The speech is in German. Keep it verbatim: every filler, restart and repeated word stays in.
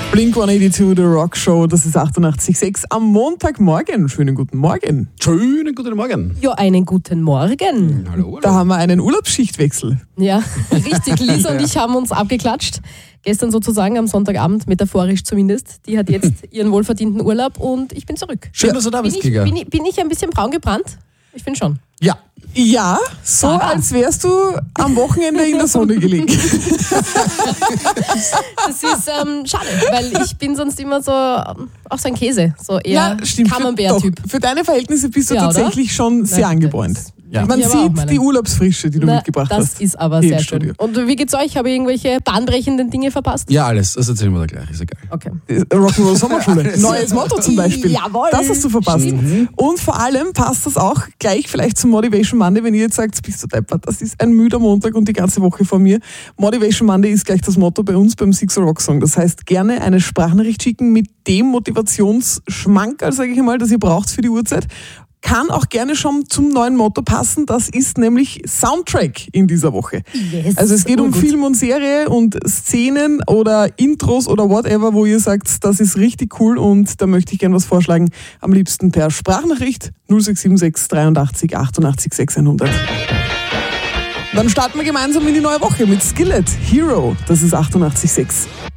Blink hundertzweiundachtzig, The Rock Show, das ist achtundachtzig Komma sechs am Montagmorgen. Schönen guten Morgen. Schönen guten Morgen. Ja, einen guten Morgen. Hallo, hallo. Da haben wir einen Urlaubsschichtwechsel. Ja, richtig. Lisa und ich haben uns abgeklatscht. Gestern sozusagen am Sonntagabend, metaphorisch zumindest. Die hat jetzt ihren wohlverdienten Urlaub und ich bin zurück. Schön, dass du da Bin bist, ich, Giga. bin, ich, bin ich ein bisschen braun gebrannt? Ich finde schon. Ja. Ja, so Sarah. als wärst du am Wochenende in der Sonne gelegen. Das ist ähm, schade, weil ich bin sonst immer so, ähm, auch so ein Käse, so eher Camembert-Typ. Für, für deine Verhältnisse bist du Ja, oder? tatsächlich schon sehr Nein, angebräunt. das- Ja. Man Ich aber auch sieht meine. die Urlaubsfrische, die du Na, mitgebracht das hast. ist aber Hier sehr im schön. Studio. Und wie geht's euch? Habe ich irgendwelche bahnbrechenden Dinge verpasst? Ja, alles. Das erzählen wir da gleich. Ist egal. Okay. Rock'n'Roll Sommerschule. Neues Motto zum Beispiel. Jawohl. Das hast du verpasst. Stimmt. Und vor allem passt das auch gleich vielleicht zum Motivation Monday, wenn ihr jetzt sagt, bist du deppert, das ist ein müder Montag und die ganze Woche vor mir. Motivation Monday ist gleich das Motto bei uns beim Six Rock Song. Das heißt, gerne eine Sprachnachricht schicken mit dem Motivationsschmankerl, sage ich einmal, das ihr braucht für die Uhrzeit. Kann auch gerne schon zum neuen Motto passen. Das ist nämlich Soundtrack in dieser Woche. Yes. Also es geht um Urgut. Film und Serie und Szenen oder Intros oder whatever, wo ihr sagt, das ist richtig cool und da möchte ich gerne was vorschlagen. Am liebsten per Sprachnachricht null sechs sieben sechs dreiundachtzig achtundachtzig sechshundert. Dann starten wir gemeinsam in die neue Woche mit Skillet Hero. Das ist achtundachtzig Komma sechs.